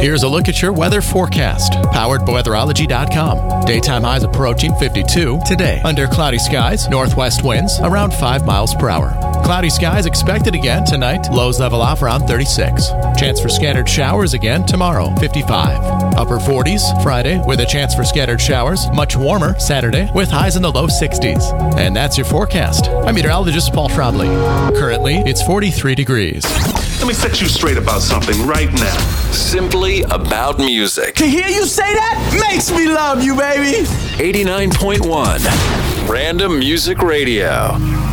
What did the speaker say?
Here's a look at your weather forecast, powered by weatherology.com. Daytime highs approaching 52 today. Under cloudy skies, northwest winds around 5 miles per hour. Cloudy skies expected again tonight. Lows level off around 36. Chance for scattered showers again tomorrow, 55. Upper 40s Friday with a chance for scattered showers. Much warmer Saturday with highs in the low 60s. And that's your forecast. I'm meteorologist Paul Trombley. Currently, it's 43 degrees. Let me set you straight about something right now. Simply about music. To hear you say that makes me love you, baby. 89.1 Random Music Radio.